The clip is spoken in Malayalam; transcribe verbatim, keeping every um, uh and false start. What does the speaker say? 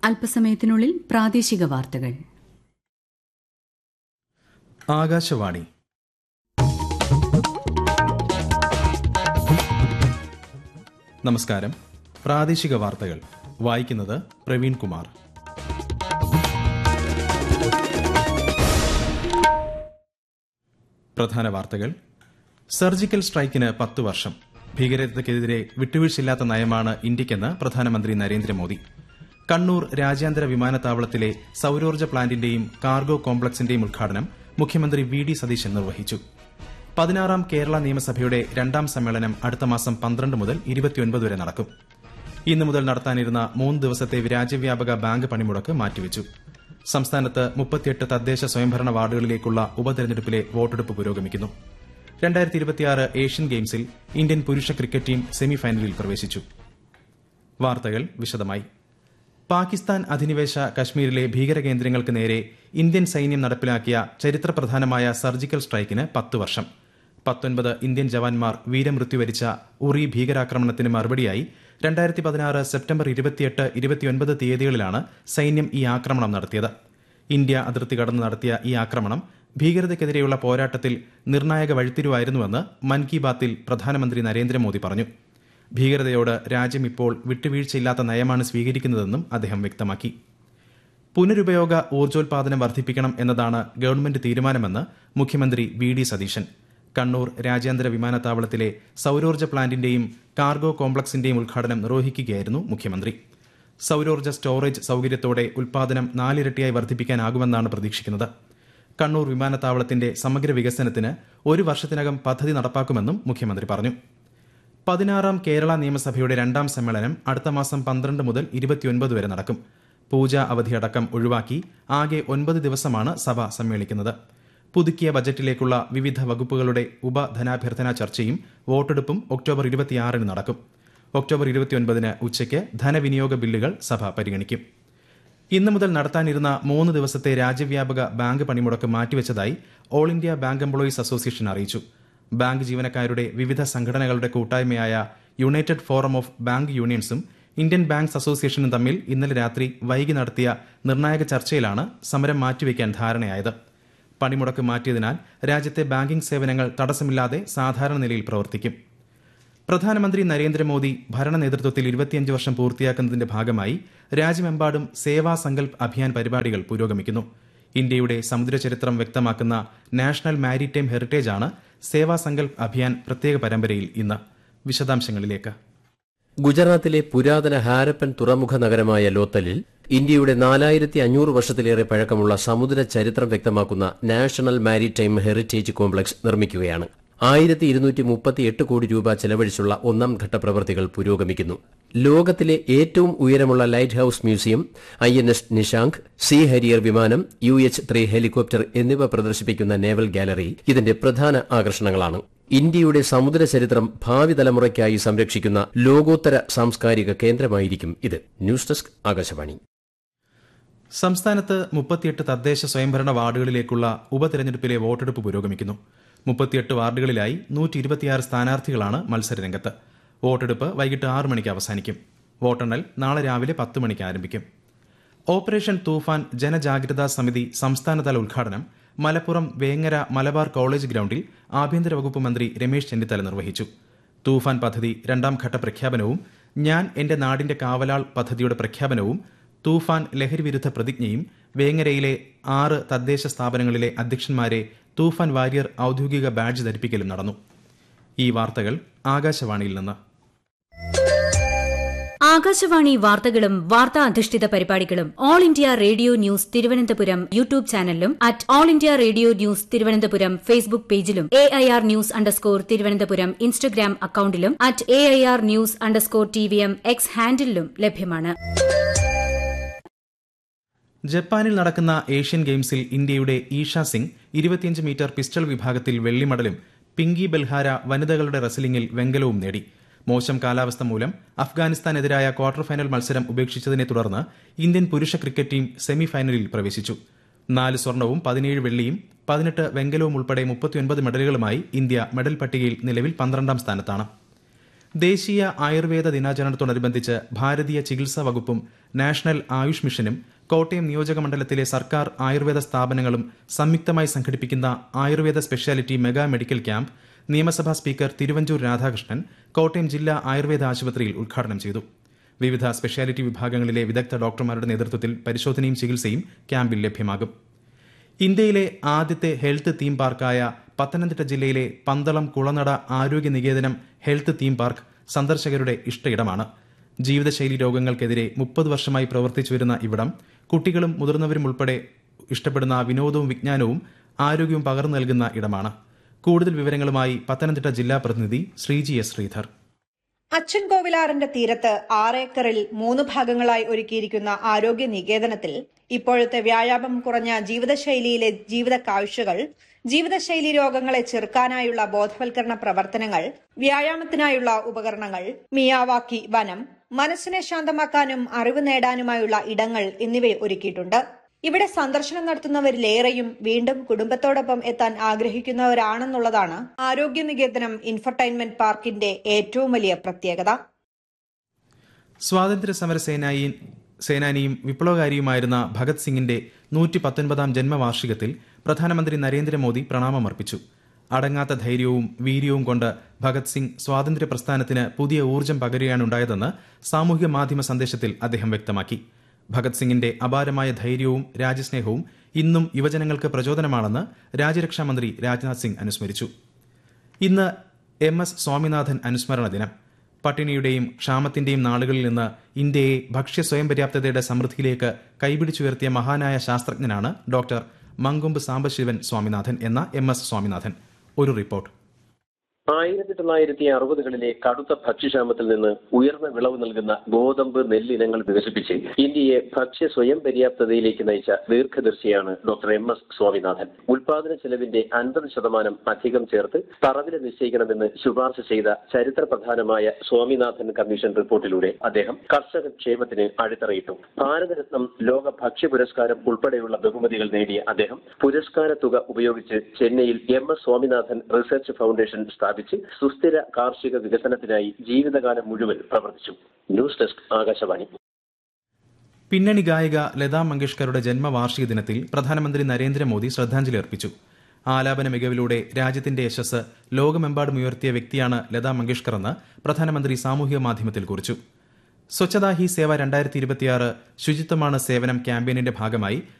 അല്പസമയത്തിനുള്ളിൽ പ്രാദേശിക വാർത്തകൾ. ആകാശവാണി. നമസ്കാരം. പ്രാദേശിക വാർത്തകൾ വായിക്കുന്നത് പ്രവീൺ കുമാർ. പ്രധാന വാർത്തകൾ. സർജിക്കൽ സ്ട്രൈക്കിന് പത്ത് വർഷം. ഭീകരതയ്ക്കെതിരെ വിട്ടുവീഴ്ചയില്ലാത്ത നയമാണ് ഇന്ത്യയ്ക്കെന്ന് പ്രധാനമന്ത്രി നരേന്ദ്രമോദി. കണ്ണൂർ രാജ്യാന്തര വിമാനത്താവളത്തിലെ സൌരോർജ്ജ പ്ലാന്റിന്റെയും കാർഗോ കോംപ്ലക്സിന്റെയും ഉദ്ഘാടനം മുഖ്യമന്ത്രി വി ഡി സതീശൻ നിർവഹിച്ചു. പതിനാറാം കേരള നിയമസഭയുടെ രണ്ടാം സമ്മേളനം അടുത്ത മാസം പന്ത്രണ്ട് മുതൽ ഇരുപത്തിയൊൻപത് വരെ നടക്കും. ഇന്നു മുതൽ നടത്താനിരുന്ന മൂന്ന് ദിവസത്തെ രാജ്യവ്യാപക ബാങ്ക് പണിമുടക്ക് മാറ്റിവച്ചു. സംസ്ഥാനത്ത് മുപ്പത്തിയെട്ട് തദ്ദേശ സ്വയംഭരണ വാർഡുകളിലേക്കുള്ള ഉപതെരഞ്ഞെടുപ്പിലെ വോട്ടെടുപ്പ് പുരോഗമിക്കുന്നു. രണ്ടായിരത്തി ഇരുപത്തിയാറ് ഏഷ്യൻ ഗെയിംസിൽ ഇന്ത്യൻ പുരുഷ ക്രിക്കറ്റ് ടീം സെമിഫൈനലിൽ പ്രവേശിച്ചു. വാർത്തകൾ വിശദമായി. പാകിസ്ഥാൻ അധിനിവേശ കശ്മീരിലെ ഭീകരകേന്ദ്രങ്ങൾക്ക് നേരെ ഇന്ത്യൻ സൈന്യം നടപ്പിലാക്കിയ ചരിത്രപ്രധാനമായ സർജിക്കൽ സ്ട്രൈക്കിന് പത്ത് വർഷം. പത്തൊൻപത് ഇന്ത്യൻ ജവാന്മാർ വീരമൃത്യു വരിച്ച ഉറി ഭീകരാക്രമണത്തിന് മറുപടിയായി രണ്ടായിരത്തി പതിനാറ് സെപ്റ്റംബർ ഇരുപത്തിയെട്ട് ഇരുപത്തിയൊൻപത് തീയതികളിലാണ് സൈന്യം ഈ ആക്രമണം നടത്തിയത്. ഇന്ത്യ അതിർത്തി കടന്ന് നടത്തിയ ഈ ആക്രമണം ഭീകരതയ്ക്കെതിരെയുള്ള പോരാട്ടത്തിൽ നിർണായക വഴിത്തിരിവായിരുന്നുവെന്ന് മൻ കി ബാത്തിൽ പ്രധാനമന്ത്രി നരേന്ദ്രമോദി പറഞ്ഞു. ഭീകരതയോട് രാജ്യം ഇപ്പോൾ വിട്ടുവീഴ്ചയില്ലാത്ത നയമാണ് സ്വീകരിക്കുന്നതെന്നും അദ്ദേഹം വ്യക്തമാക്കി. പുനരുപയോഗ ഊർജ്ജോൽപാദനം വർദ്ധിപ്പിക്കണം എന്നതാണ് ഗവൺമെന്റ് തീരുമാനമെന്ന് മുഖ്യമന്ത്രി വി ഡി സതീശൻ. കണ്ണൂർ രാജ്യാന്തര വിമാനത്താവളത്തിലെ സൌരോർജ്ജ പ്ലാന്റിന്റെയും കാർഗോ കോംപ്ലക്സിന്റെയും ഉദ്ഘാടനം നിർവഹിക്കുകയായിരുന്നു മുഖ്യമന്ത്രി. സൌരോർജ്ജ സ്റ്റോറേജ് സൌകര്യത്തോടെ ഉൽപാദനം നാലിരട്ടിയായി വർദ്ധിപ്പിക്കാനാകുമെന്നാണ് പ്രതീക്ഷിക്കുന്നത്. കണ്ണൂർ വിമാനത്താവളത്തിന്റെ സമഗ്ര വികസനത്തിന് ഒരു വർഷത്തിനകം പദ്ധതി നടപ്പാക്കുമെന്നും മുഖ്യമന്ത്രി പറഞ്ഞു. പതിനാറാം കേരള നിയമസഭയുടെ രണ്ടാം സമ്മേളനം അടുത്ത മാസം പന്ത്രണ്ട് മുതൽ ഇരുപത്തിയൊൻപത് വരെ നടക്കും. പൂജാ അവധിയടക്കം ഒഴിവാക്കി ആകെ ഒൻപത് ദിവസമാണ് സഭ സമ്മേളിക്കുന്നത്. പുതുക്കിയ ബജറ്റിലേക്കുള്ള വിവിധ വകുപ്പുകളുടെ ഉപധനാഭ്യർത്ഥനാ ചർച്ചയും വോട്ടെടുപ്പും ഒക്ടോബർ ഇരുപത്തിയാറിന് നടക്കും. ഒക്ടോബർ ഇരുപത്തിയൊൻപതിന് ഉച്ചയ്ക്ക് ധനവിനിയോഗ ബില്ലുകൾ സഭ പരിഗണിക്കും. ഇന്നു മുതൽ നടത്താനിരുന്ന മൂന്ന് ദിവസത്തെ രാജ്യവ്യാപക ബാങ്ക് പണിമുടക്ക് മാറ്റിവെച്ചതായി all India bank employees association അറിയിച്ചു. ബാങ്ക് ജീവനക്കാരുടെ വിവിധ സംഘടനകളുടെ കൂട്ടായ്മയായ United forum of bank യൂണിയൻസും Indian banks അസോസിയേഷനും തമ്മിൽ ഇന്നലെ രാത്രി വൈകി നടത്തിയ നിർണായക ചർച്ചയിലാണ് സമരം മാറ്റിവെക്കാൻ ധാരണയായത്. പണിമുടക്ക് മാറ്റിയതിനാൽ രാജ്യത്തെ ബാങ്കിംഗ് സേവനങ്ങൾ തടസ്സമില്ലാതെ സാധാരണ നിലയിൽ പ്രവർത്തിക്കും. പ്രധാനമന്ത്രി നരേന്ദ്രമോദി ഭരണ നേതൃത്വത്തിൽ ഇരുപത്തിയഞ്ച് വർഷം പൂർത്തിയാക്കുന്നതിന്റെ ഭാഗമായി രാജ്യമെമ്പാടും സേവാ സങ്കൽപ് അഭിയാൻ പരിപാടികൾ പുരോഗമിക്കുന്നു. ഇന്ത്യയുടെ സമുദ്രചരിത്രം വ്യക്തമാക്കുന്ന നാഷണൽ മാരിടൈം ഹെറിറ്റേജ് ആണ് സേവാ സങ്കൽപ് അഭിയാൻ പ്രത്യേക പരമ്പരയിൽ ഇന്ന്. വിശദാംശങ്ങളിലേക്ക്. ഗുജറാത്തിലെ പുരാതന ഹാരപ്പൻ തുറമുഖ നഗരമായ ലോത്തലിൽ ഇന്ത്യയുടെ നാലായിരത്തി അഞ്ഞൂറ് വർഷത്തിലേറെ പഴക്കമുള്ള സമുദ്ര ചരിത്രം വ്യക്തമാക്കുന്ന നാഷണൽ മാരിടൈം ഹെറിറ്റേജ് കോംപ്ലക്സ് നിർമ്മിക്കുകയാണ്. ആയിരത്തി ഇരുന്നൂറ്റി മുപ്പത്തിയെട്ട് കോടി രൂപ ചെലവഴിച്ചുള്ള ഒന്നാം ഘട്ട പ്രവൃത്തികൾ പുരോഗമിക്കുന്നു. ലോകത്തിലെ ഏറ്റവും ഉയരമുള്ള light house museum, I N S Nishank, see Harihar വിമാനം, യു എച്ച് ത്രീ ഹെലികോപ്റ്റർ എന്നിവ പ്രദർശിപ്പിക്കുന്ന നേവൽ ഗാലറി ഇതിന്റെ പ്രധാന ആകർഷണങ്ങളാണ്. ഇന്ത്യയുടെ സമുദ്ര ചരിത്രം ഭാവി തലമുറയ്ക്കായി സംരക്ഷിക്കുന്ന ലോകോത്തര സാംസ്കാരിക കേന്ദ്രമായിരിക്കും ഇത്. News desk Akashvani. സംസ്ഥാനത്ത് മുപ്പത്തിയെട്ട് തദ്ദേശ സ്വയംഭരണ വാർഡുകളിലേക്കുള്ള ഉപതെരഞ്ഞെടുപ്പിലെ വോട്ടെടുപ്പ് പുരോഗമിക്കുന്നു. മുപ്പത്തിയെട്ട് വാർഡുകളിലായി നൂറ്റി ഇരുപത്തിയാറ് സ്ഥാനാർത്ഥികളാണ് മത്സരരംഗത്ത്. വോട്ടെടുപ്പ് വൈകിട്ട് ആറ് മണിക്ക് അവസാനിക്കും. വോട്ടെണ്ണൽ നാളെ രാവിലെ പത്ത് മണിക്ക് ആരംഭിക്കും. ഓപ്പറേഷൻ തൂഫാൻ ജനജാഗ്രതാ സമിതി സംസ്ഥാനതല ഉദ്ഘാടനം മലപ്പുറം വേങ്ങര മലബാർ കോളേജ് ഗ്രൌണ്ടിൽ ആഭ്യന്തര വകുപ്പ് മന്ത്രി രമേശ് ചെന്നിത്തല നിർവഹിച്ചു. തൂഫാൻ പദ്ധതി രണ്ടാം ഘട്ട പ്രഖ്യാപനവും ഞാൻ എന്റെ നാടിന്റെ കാവലാൾ പദ്ധതിയുടെ പ്രഖ്യാപനവും തൂഫാൻ ലഹരിവിരുദ്ധ പ്രതിജ്ഞയും വേങ്ങരയിലെ ആറ് തദ്ദേശ സ്ഥാപനങ്ങളിലെ അധ്യക്ഷന്മാരെ തൂഫാൻ വാരിയർ ഔദ്യോഗിക ബാഡ്ജ് ധരിപ്പിക്കലും നടന്നു. ഈ വാർത്തകൾ ആകാശവാണിയിൽ നിന്ന്. ആകാശവാണി വാർത്തകളും വാർത്താ അധിഷ്ഠിത പരിപാടികളും all India radio news Thiruvananthapuram YouTube ചാനലിലും at all India radio news Thiruvananthapuram Facebook പേജിലും A I R news underscore Thiruvananthapuram Instagram അക്കൌണ്ടിലും at A I R news underscore T V M X ഹാൻഡിലും ലഭ്യമാണ്. ജപ്പാനിൽ നടക്കുന്ന ഏഷ്യൻ ഗെയിംസിൽ ഇന്ത്യയുടെ ഈഷ സിംഗ് ഇരുപത്തിയഞ്ച് മീറ്റർ പിസ്റ്റൾ വിഭാഗത്തിൽ വെള്ളി മെഡലും പിങ്കി ബൽഹാര വനിതകളുടെ റെസ്ലിംഗിൽ വെങ്കലവും നേടി. മോശം കാലാവസ്ഥ മൂലം അഫ്ഗാനിസ്ഥാനെതിരായ ക്വാർട്ടർ ഫൈനൽ മത്സരം ഉപേക്ഷിച്ചതിനെ തുടർന്ന് ഇന്ത്യൻ പുരുഷ ക്രിക്കറ്റ് ടീം സെമിഫൈനലിൽ പ്രവേശിച്ചു. നാല് സ്വർണവും പതിനേഴ് വെള്ളിയും പതിനെട്ട് വെങ്കലവും ഉൾപ്പെടെ മുപ്പത്തിയൊൻപത് മെഡലുകളുമായി ഇന്ത്യ മെഡൽ പട്ടികയിൽ നിലവിൽ പന്ത്രണ്ടാം സ്ഥാനത്താണ്. ദേശീയ ആയുർവേദ ദിനാചരണത്തോടനുബന്ധിച്ച് ഭാരതീയ ചികിത്സാ വകുപ്പും നാഷണൽ ആയുഷ് മിഷനും കോട്ടയം നിയോജക മണ്ഡലത്തിലെ സർക്കാർ ആയുർവേദ സ്ഥാപനങ്ങളും സംയുക്തമായി സംഘടിപ്പിക്കുന്ന Ayurveda speciality mega medical camp നിയമസഭാ സ്പീക്കർ തിരുവഞ്ചൂർ രാധാകൃഷ്ണൻ കോട്ടയം ജില്ലാ ആയുർവേദ ആശുപത്രിയിൽ ഉദ്ഘാടനം ചെയ്തു. വിവിധ സ്പെഷ്യാലിറ്റി വിഭാഗങ്ങളിലെ വിദഗ്ധ ഡോക്ടർമാരുടെ നേതൃത്വത്തിൽ പരിശോധനയും ചികിത്സയും ക്യാമ്പിൽ ലഭ്യമാകും. ഇന്ത്യയിലെ ആദ്യത്തെ ഹെൽത്ത് തീം പാർക്കായ പത്തനംതിട്ട ജില്ലയിലെ പന്തളം കുളനട ആരോഗ്യ നികേതനം ഹെൽത്ത് തീം പാർക്ക് സന്ദർശകരുടെ ഇഷ്ടയിടമാണ്. ജീവിതശൈലി രോഗങ്ങൾക്കെതിരെ മുപ്പത് വർഷമായി പ്രവർത്തിച്ചു വരുന്ന ഇവിടം കുട്ടികളും മുതിർന്നവരും ഉൾപ്പെടെ ഇഷ്ടപ്പെടുന്ന വിനോദവും വിജ്ഞാനവും ആരോഗ്യവും പകർന്നു നൽകുന്ന ഇടമാണ്. കൂടുതൽ വിവരങ്ങളുമായി പത്തനംതിട്ട ജില്ലാ പ്രതിനിധി ശ്രീജി എസ് ശ്രീധർ. അച്ചൻകോവിലാറിന്റെ തീരത്ത് ആറേക്കറിൽ മൂന്ന് ഭാഗങ്ങളായി ഒരുക്കിയിരിക്കുന്ന ആരോഗ്യ നികേതനത്തിൽ ഇപ്പോഴത്തെ വ്യായാമം കുറഞ്ഞ ജീവിതശൈലിയിലെ ജീവിത കാഴ്ചകൾ, ജീവിതശൈലി രോഗങ്ങളെ ചെറുക്കാനായുള്ള ബോധവൽക്കരണ പ്രവർത്തനങ്ങൾ, വ്യായാമത്തിനായുള്ള ഉപകരണങ്ങൾ, മിയാവാക്കി വനം, മനസ്സിനെ ശാന്തമാക്കാനും അറിവ് നേടാനുമായുള്ള ഇടങ്ങൾ എന്നിവ ഒരുക്കിയിട്ടുണ്ട്. ഇവിടെ സന്ദർശനം നടത്തുന്നവരിലേറെയും വീണ്ടും കുടുംബത്തോടൊപ്പം എത്താൻ ആഗ്രഹിക്കുന്നവരാണെന്നുള്ളതാണ് ആരോഗ്യ നികേതനം ഇൻഫർടൈൻമെന്റ് പാർക്കിന്റെ ഏറ്റവും വലിയ പ്രത്യേകത. സ്വാതന്ത്ര്യ സമര സേനായി സേനാനിയും വിപ്ലവകാരിയുമായിരുന്ന ഭഗത് സിംഗിന്റെ നൂറ്റി പത്തൊൻപതാം ജന്മവാർഷികത്തിൽ പ്രധാനമന്ത്രി നരേന്ദ്രമോദി പ്രണാമമർപ്പിച്ചു. അടങ്ങാത്ത ധൈര്യവും വീര്യവും കൊണ്ട് ഭഗത് സിംഗ് സ്വാതന്ത്ര്യ പ്രസ്ഥാനത്തിന് പുതിയ ഊർജ്ജം പകരുകയാണുണ്ടായതെന്ന് സാമൂഹിക മാധ്യമ സന്ദേശത്തിൽ അദ്ദേഹം വ്യക്തമാക്കി. ഭഗത് സിംഗിന്റെ അപാരമായ ധൈര്യവും രാജ്യസ്നേഹവും ഇന്നും യുവജനങ്ങൾക്ക് പ്രചോദനമാണെന്ന് രാജ്യരക്ഷാമന്ത്രി രാജ്നാഥ് സിംഗ് അനുസ്മരിച്ചു. ഇന്ന് എം എസ് സ്വാമിനാഥൻ അനുസ്മരണ ദിനം. പട്ടിണിയുടെയും ക്ഷാമത്തിന്റെയും നാളുകളിൽ നിന്ന് ഇന്ത്യയെ ഭക്ഷ്യ സ്വയം പര്യാപ്തതയുടെ സമൃദ്ധിയിലേക്ക് കൈപിടിച്ചുയർത്തിയ മഹാനായ ശാസ്ത്രജ്ഞനാണ് ഡോക്ടർ മങ്കൊമ്പ് സാംബശിവൻ സ്വാമിനാഥൻ എന്ന എം എസ് സ്വാമിനാഥൻ. ഒരു റിപ്പോർട്ട്. ആയിരത്തി തൊള്ളായിരത്തി അറുപതുകളിലെ കടുത്ത ഭക്ഷ്യക്ഷാമത്തിൽ നിന്ന് ഉയർന്ന വിളവ് നൽകുന്ന ഗോതമ്പ് നെല്ലിനങ്ങൾ വികസിപ്പിച്ച് ഇന്ത്യയെ ഭക്ഷ്യ സ്വയം പര്യാപ്തതയിലേക്ക് നയിച്ച ദീർഘദർശിയാണ് ഡോക്ടർ എം എസ് സ്വാമിനാഥൻ. ഉൽപാദന ചെലവിന്റെ അൻപത് ശതമാനം അധികം ചേർത്ത് തറവില നിശ്ചയിക്കണമെന്ന് ശുപാർശ ചെയ്ത ചരിത്ര പ്രധാനമായ സ്വാമിനാഥൻ കമ്മീഷൻ റിപ്പോർട്ടിലൂടെ അദ്ദേഹം കർഷക ക്ഷേമത്തിന് അടിത്തറയിട്ടു. ഭാരതരത്നം, ലോക ഭക്ഷ്യ പുരസ്കാരം ഉൾപ്പെടെയുള്ള ബഹുമതികൾ നേടിയ അദ്ദേഹം പുരസ്കാര തുക ഉപയോഗിച്ച് ചെന്നൈയിൽ M S Swaminathan research foundation സ്ഥാപിച്ചു സുസ്ഥിര കാർഷിക വികസനത്തിനായി ജീവിതകാലം മുഴുവൻ പ്രവർത്തിച്ചു. News desk, Akashvani. പിന്നണി ഗായിക ലതാ മങ്കേഷ്കറുടെ ജന്മവാർഷിക ദിനത്തിൽ പ്രധാനമന്ത്രി നരേന്ദ്രമോദി ശ്രദ്ധാഞ്ജലി അർപ്പിച്ചു. ആലാപന മികവിലൂടെ രാജ്യത്തിന്റെ യശസ് ലോകമെമ്പാടും ഉയർത്തിയ വ്യക്തിയാണ് ലതാ മങ്കേഷ്കർ എന്ന് പ്രധാനമന്ത്രി സാമൂഹിക മാധ്യമത്തിൽ കുറിച്ചു. സ്വച്ഛതാ ഹി സേവ രണ്ടായിരത്തി ഇരുപത്തിയാറ് ശുചിത്വമാണ് സേവനം ക്യാമ്പയിനിന്റെ ഭാഗമായി